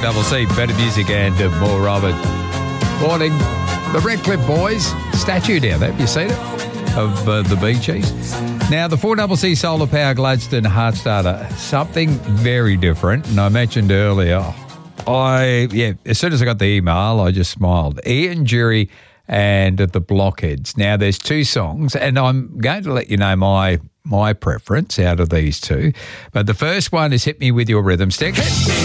4CCC, better music and more of it. Morning, the Redcliffe Boys, statue down there, have you seen it? Of the Bee Gees. Now, the 4CC Solar Power Gladstone Heart Starter, something very different. And I mentioned earlier, as soon as I got the email, I just smiled. Ian Jury and the Blockheads. Now, there's two songs, and I'm going to let you know my preference out of these two. But the first one is Hit Me With Your Rhythm Stick. Hit me